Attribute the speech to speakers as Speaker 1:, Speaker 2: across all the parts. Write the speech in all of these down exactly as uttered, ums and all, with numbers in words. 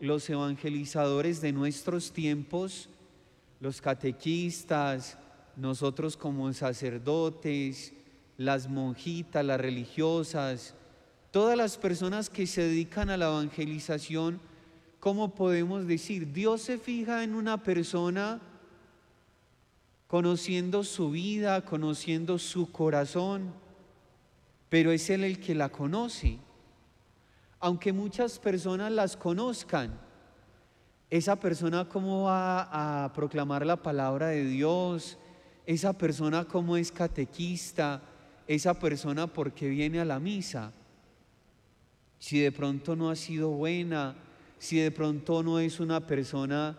Speaker 1: los evangelizadores de nuestros tiempos, los catequistas, nosotros como sacerdotes, las monjitas, las religiosas, todas las personas que se dedican a la evangelización, ¿cómo podemos decir? Dios se fija en una persona conociendo su vida, conociendo su corazón, pero es Él el que la conoce. Aunque muchas personas las conozcan, esa persona cómo va a proclamar la palabra de Dios, esa persona cómo es catequista, esa persona por qué viene a la misa, si de pronto no ha sido buena, si de pronto no es una persona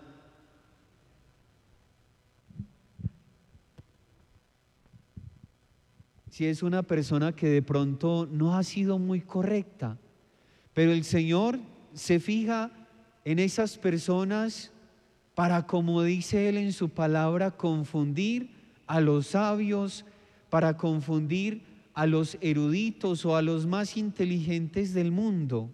Speaker 1: si es una persona que de pronto no ha sido muy correcta. Pero el Señor se fija en esas personas para, como dice Él en su palabra, confundir a los sabios, para confundir a los eruditos o a los más inteligentes del mundo.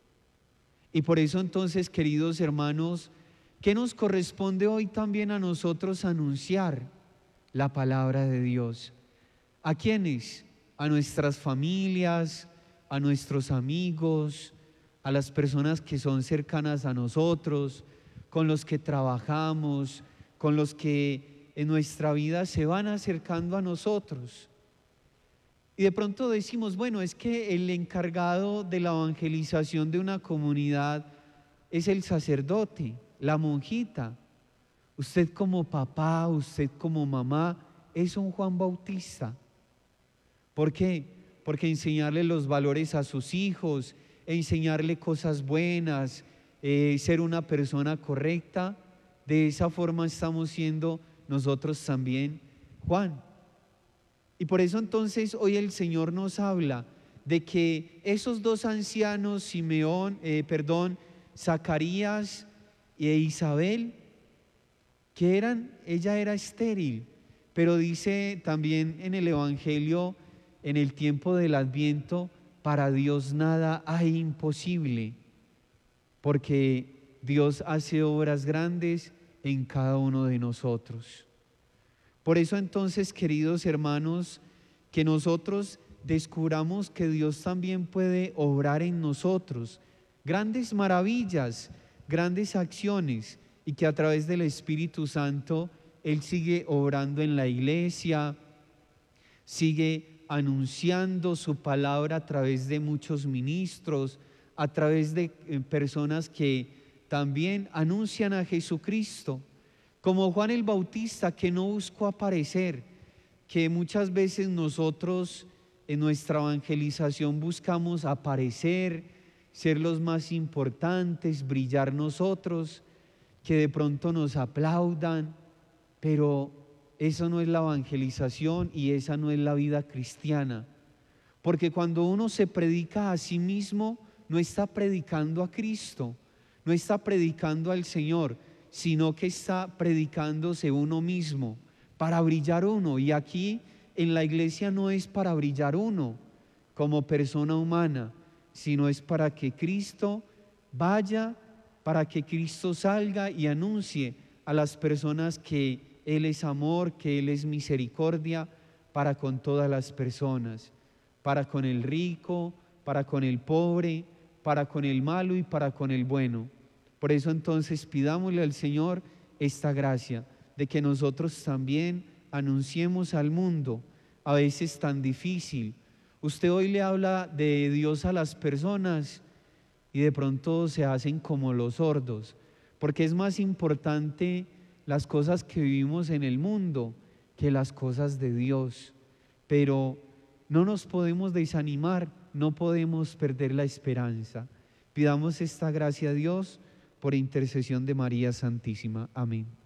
Speaker 1: Y por eso entonces, queridos hermanos, ¿qué nos corresponde hoy también a nosotros anunciar? La palabra de Dios. ¿A quiénes? A nuestras familias, a nuestros amigos, a las personas que son cercanas a nosotros, con los que trabajamos, con los que en nuestra vida se van acercando a nosotros. Y de pronto decimos, bueno, es que el encargado de la evangelización de una comunidad es el sacerdote, la monjita. Usted como papá, usted como mamá, es un Juan Bautista. ¿Por qué? Porque enseñarle los valores a sus hijos, enseñarle cosas buenas, eh, ser una persona correcta, de esa forma estamos siendo nosotros también Juan. Y por eso entonces hoy el Señor nos habla de que esos dos ancianos, Simeón, eh, perdón, Zacarías e Isabel, que eran, ella era estéril, pero dice también en el Evangelio, en el tiempo del Adviento, para Dios nada hay imposible, porque Dios hace obras grandes en cada uno de nosotros. Por eso entonces, queridos hermanos, que nosotros descubramos que Dios también puede obrar en nosotros grandes maravillas, grandes acciones, y que a través del Espíritu Santo Él sigue obrando en la iglesia, sigue anunciando su palabra a través de muchos ministros, a través de personas que también anuncian a Jesucristo, como Juan el Bautista, que no buscó aparecer, que muchas veces nosotros en nuestra evangelización buscamos aparecer, ser los más importantes, brillar nosotros, que de pronto nos aplaudan, pero eso no es la evangelización y esa no es la vida cristiana. Porque cuando uno se predica a sí mismo, no está predicando a Cristo, no está predicando al Señor, sino que está predicándose uno mismo, para brillar uno. Y aquí en la iglesia no es para brillar uno como persona humana, sino es para que Cristo vaya, para que Cristo salga y anuncie a las personas que Él es amor, que Él es misericordia para con todas las personas, para con el rico, para con el pobre, para con el malo y para con el bueno. Por eso entonces pidámosle al Señor esta gracia de que nosotros también anunciemos al mundo, a veces tan difícil. Usted hoy le habla de Dios a las personas y de pronto se hacen como los sordos, porque es más importante las cosas que vivimos en el mundo que las cosas de Dios. Pero no nos podemos desanimar, no podemos perder la esperanza. Pidamos esta gracia a Dios por intercesión de María Santísima. Amén.